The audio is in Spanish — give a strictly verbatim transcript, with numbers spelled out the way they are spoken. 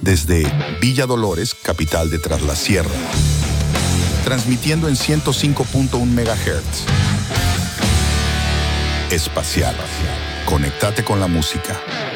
desde Villa Dolores, capital de Tras la Sierra, transmitiendo en ciento cinco punto uno megahertz. Espacial. Conectate con la música.